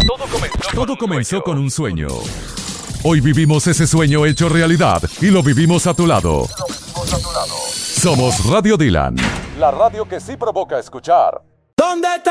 Todo comenzó con un sueño. Hoy vivimos ese sueño hecho realidad y lo vivimos a tu lado. Somos Radio Dylan. La radio que sí provoca escuchar. ¿Dónde está